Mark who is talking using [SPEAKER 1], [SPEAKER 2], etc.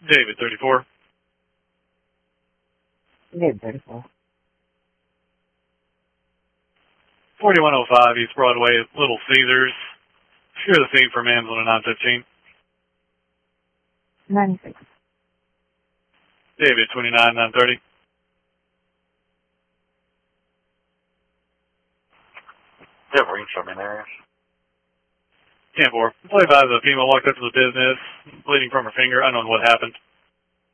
[SPEAKER 1] David, 34.
[SPEAKER 2] David, 34.
[SPEAKER 1] 4105 East Broadway, Little Caesars. Secure the scene for Mans on a 915.
[SPEAKER 2] 96.
[SPEAKER 1] David, 29, 930.
[SPEAKER 3] You have range from in areas?
[SPEAKER 1] 10-4. Play by the female walked up to the business, bleeding from her finger, unknown what happened.